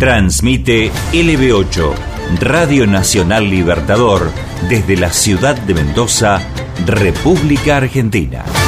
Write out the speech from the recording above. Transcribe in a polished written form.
Transmite LB8, Radio Nacional Libertador, desde la ciudad de Mendoza, República Argentina.